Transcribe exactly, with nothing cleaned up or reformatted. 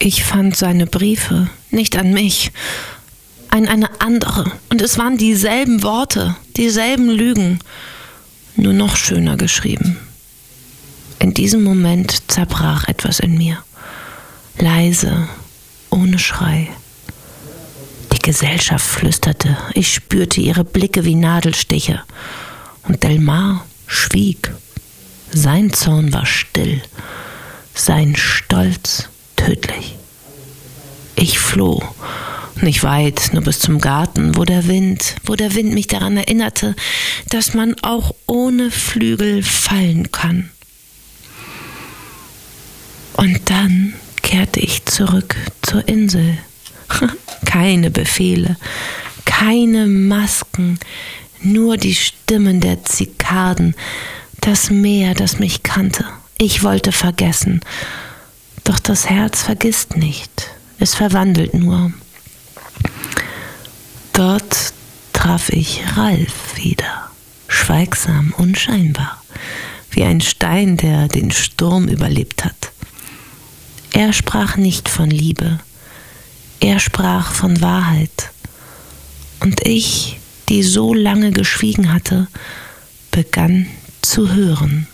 Ich fand seine Briefe nicht an mich, an eine andere. Und es waren dieselben Worte, dieselben Lügen, nur noch schöner geschrieben. In diesem Moment zerbrach etwas in mir. Leise, ohne Schrei. Die Gesellschaft flüsterte, ich spürte ihre Blicke wie Nadelstiche. Und Delmar schwieg. Sein Zorn war still, sein Stolz tödlich. Ich floh, nicht weit, nur bis zum Garten, wo der Wind, wo der Wind mich daran erinnerte, dass man auch ohne Flügel fallen kann. Und dann kehrte ich zurück zur Insel. Keine Befehle, keine Masken, nur die Stimmen der Zikaden, das Meer, das mich kannte. Ich wollte vergessen, doch das Herz vergisst nicht, es verwandelt nur. Dort traf ich Ralf wieder, schweigsam, unscheinbar, wie ein Stein, der den Sturm überlebt hat. Er sprach nicht von Liebe, er sprach von Wahrheit. Und ich, die so lange geschwiegen hatte, begann zu hören.